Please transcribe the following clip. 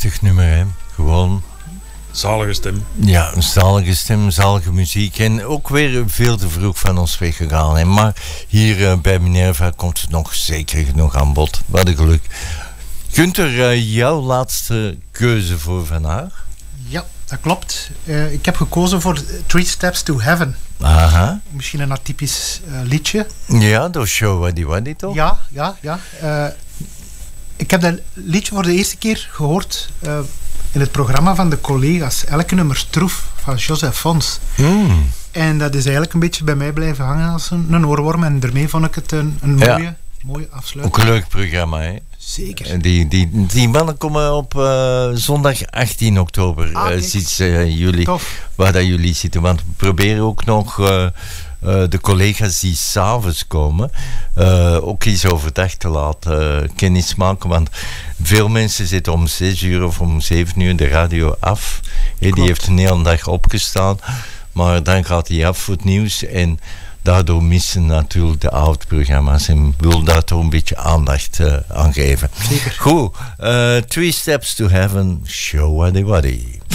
prachtig nummer, hè. Gewoon... Zalige stem. Ja, een zalige stem, zalige muziek. En ook weer veel te vroeg van ons weggegaan. Hè. Maar hier bij Minerva komt het nog zeker genoeg aan bod. Wat een geluk. Gunther, jouw laatste keuze voor vandaag? Ja, dat klopt. Ik heb gekozen voor 3 Steps to Heaven. Aha. Misschien een atypisch liedje. Ja, door Show Waddy Waddy toch? Ja. Ik heb dat liedje voor de eerste keer gehoord in het programma van de collega's. Elke nummer Troef van Joseph Fons. En dat is eigenlijk een beetje bij mij blijven hangen als een oorworm. En daarmee vond ik het een mooie afsluiting. Ook een leuk programma, hè? Zeker. Die mannen komen op zondag 18 oktober. Jullie, waar dat jullie zitten. Want we proberen ook nog de collega's die s'avonds komen ook eens overdag te laten kennis maken. Want veel mensen zitten om 6 uur of om 7 uur de radio af. Die heeft een hele dag opgestaan. Maar dan gaat hij af voor het nieuws. En daardoor missen natuurlijk de oud-programma's en wil daar toch een beetje aandacht aan geven. Zeker. Goed, 3 Steps to Heaven, Show Waddy Waddy.